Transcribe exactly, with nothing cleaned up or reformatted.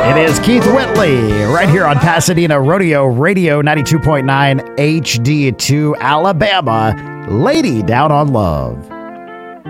It is Keith Whitley right here on Pasadena Rodeo Radio ninety-two point nine H D two Alabama. Lady Down on Love.